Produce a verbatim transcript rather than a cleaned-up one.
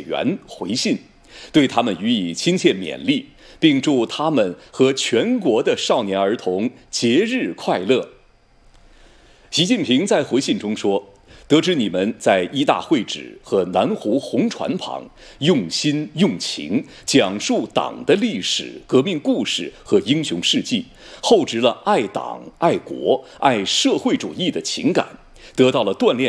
员回信，对他们予以亲切勉励，并祝他们和全国的少年儿童节日快乐。习近平在回信中说，得知你们在一大会址和南湖红船旁用心用情讲述党的历史、革命故事和英雄事迹，厚植了爱党、爱国、爱社会主义的情感，得到了锻炼